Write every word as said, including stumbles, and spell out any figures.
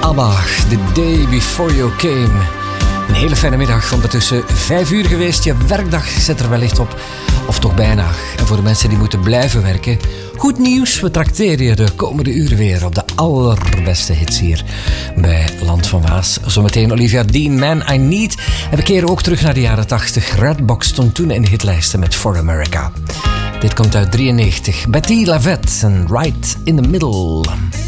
ABBA, The Day Before You Came. Een hele fijne middag, ondertussen vijf uur geweest. Je werkdag zit er wellicht op, of toch bijna. En voor de mensen die moeten blijven werken, goed nieuws. We trakteren je de komende uren weer op de allerbeste hits hier bij Land van Waas. Zometeen Olivia Dean, Man I Need. En we keren ook terug naar de jaren tachtig. Redbox stond toen in de hitlijsten met For America. Dit komt uit drieënnegentig. Betty Lavette en Right in the Middle.